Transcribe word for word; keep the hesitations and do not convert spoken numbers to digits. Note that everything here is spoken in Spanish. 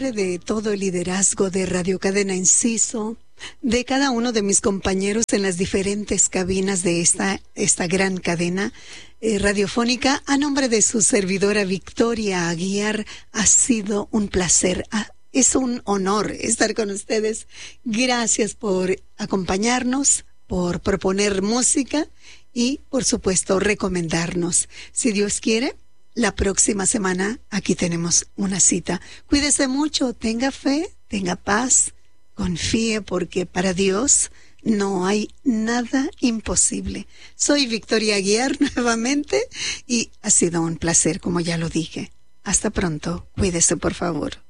nombre de todo el liderazgo de Radio Cadena Enciso, de cada uno de mis compañeros en las diferentes cabinas de esta, esta gran cadena eh, radiofónica, a nombre de su servidora Victoria Aguiar, ha sido un placer. Ah, es un honor estar con ustedes. Gracias por acompañarnos, por proponer música y, por supuesto, recomendarnos. Si Dios quiere, la próxima semana aquí tenemos una cita. Cuídese mucho, tenga fe, tenga paz, confíe, porque para Dios no hay nada imposible. Soy Victoria Aguiar nuevamente y ha sido un placer, como ya lo dije. Hasta pronto. Cuídese, por favor.